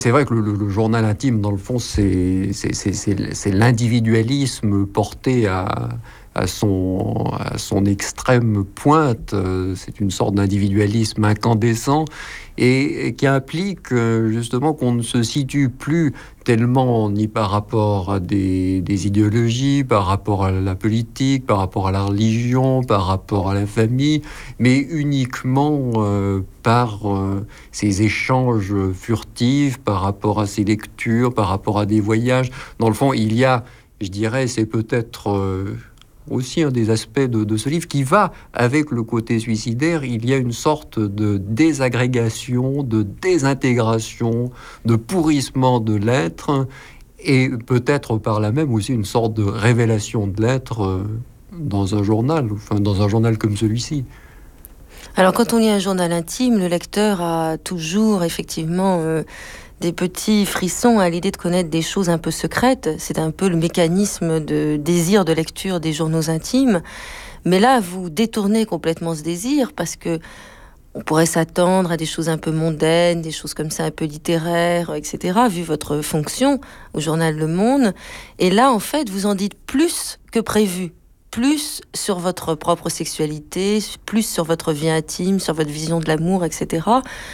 C'est vrai que le journal intime, dans le fond, c'est l'individualisme porté à son extrême pointe. C'est une sorte d'individualisme incandescent et qui implique justement qu'on ne se situe plus tellement ni par rapport à des idéologies, par rapport à la politique, par rapport à la religion, par rapport à la famille, mais uniquement par ces échanges furtifs, par rapport à ces lectures, par rapport à des voyages. Dans le fond, il y a, je dirais, c'est peut-être aussi un des aspects de ce livre qui va avec le côté suicidaire. Il y a une sorte de désagrégation, de désintégration, de pourrissement de l'être, et peut-être par là même aussi une sorte de révélation de l'être dans un journal, enfin dans un journal comme celui-ci. Alors, quand on lit un journal intime, le lecteur a toujours effectivement des petits frissons à l'idée de connaître des choses un peu secrètes. C'est un peu le mécanisme de désir de lecture des journaux intimes. Mais là, vous détournez complètement ce désir parce que on pourrait s'attendre à des choses un peu mondaines, des choses comme ça un peu littéraires, etc., vu votre fonction au journal Le Monde. Et là, en fait, vous en dites plus que prévu. Plus sur votre propre sexualité, plus sur votre vie intime, sur votre vision de l'amour, etc.,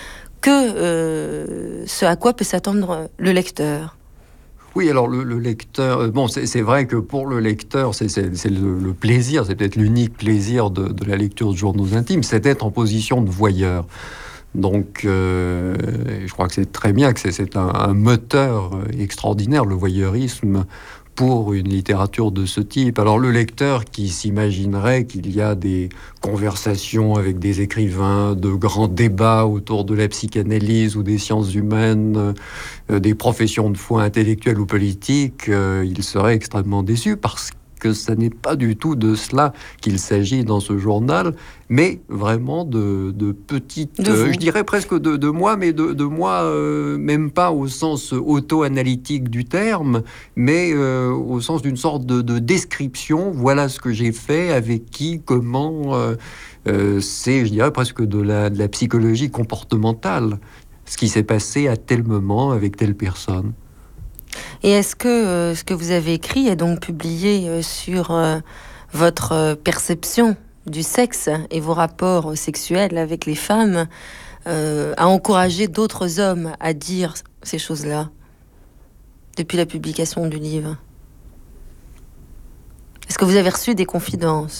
que ce à quoi peut s'attendre le lecteur. Oui, alors le lecteur, bon, c'est vrai que pour le lecteur, c'est le plaisir, c'est peut-être l'unique plaisir de la lecture de journaux intimes, c'est d'être en position de voyeur. Donc, je crois que c'est très bien, que c'est un moteur extraordinaire, le voyeurisme, pour une littérature de ce type. Alors le lecteur qui s'imaginerait qu'il y a des conversations avec des écrivains, de grands débats autour de la psychanalyse ou des sciences humaines, des professions de foi intellectuelles ou politiques, il serait extrêmement déçu parce que ce n'est pas du tout de cela qu'il s'agit dans ce journal, mais vraiment de petites, je dirais presque de moi, mais de moi, même pas au sens auto-analytique du terme, mais au sens d'une sorte de description. Voilà ce que j'ai fait, avec qui, comment. C'est, je dirais, presque de la psychologie comportementale. Ce qui s'est passé à tel moment avec telle personne. Et est-ce que ce que vous avez écrit est donc publié sur votre perception du sexe et vos rapports sexuels avec les femmes, a encouragé d'autres hommes à dire ces choses-là depuis la publication du livre? Est-ce que vous avez reçu des confidences?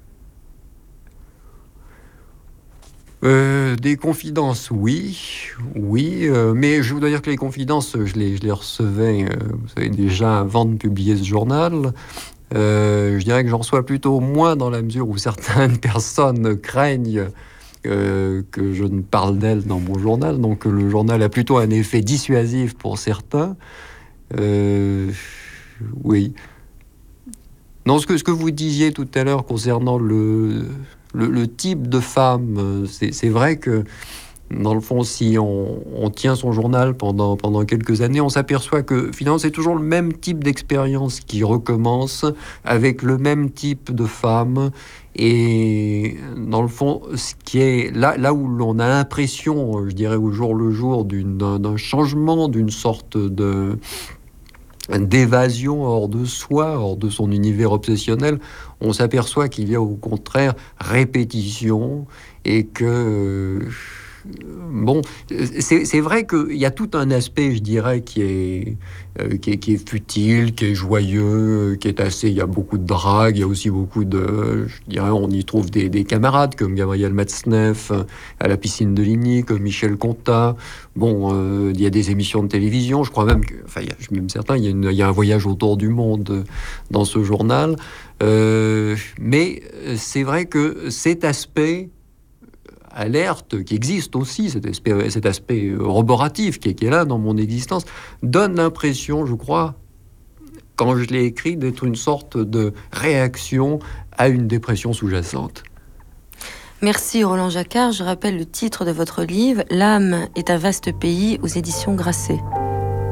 Des confidences, oui, mais je voudrais dire que les confidences, je les recevais, vous savez, déjà avant de publier ce journal. Je dirais que j'en reçois plutôt moins dans la mesure où certaines personnes craignent que je ne parle d'elles dans mon journal. Donc le journal a plutôt un effet dissuasif pour certains. Oui. Non, ce que vous disiez tout à l'heure concernant le type de femme, c'est vrai que, dans le fond, si on tient son journal pendant quelques années, on s'aperçoit que, finalement, c'est toujours le même type d'expérience qui recommence, avec le même type de femme. Et, dans le fond, ce qui est là où l'on a l'impression, je dirais, au jour le jour, d'un changement, d'une sorte d'évasion hors de soi, hors de son univers obsessionnel, on s'aperçoit qu'il y a au contraire répétition et que... Bon, c'est vrai qu'il y a tout un aspect, je dirais, qui est futile, qui est joyeux, qui est assez... Il y a beaucoup de drague, il y a aussi beaucoup de... Je dirais, on y trouve des camarades comme Gabriel Matzneff à la piscine de Ligny, comme Michel Contat. Bon, il y a des émissions de télévision, je crois même que... Enfin, je suis même certain, il y a un voyage autour du monde dans ce journal. Mais c'est vrai que cet aspect alerte, qui existe aussi, cet aspect roboratif qui est là dans mon existence, donne l'impression, je crois, quand je l'ai écrit, d'être une sorte de réaction à une dépression sous-jacente. Merci Roland Jacquard. Je rappelle le titre de votre livre, « L'âme est un vaste pays » aux éditions Grasset.